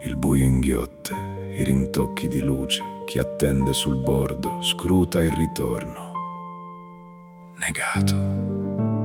Il buio inghiotte, i rintocchi di luce, chi attende sul bordo scruta il ritorno. Negato.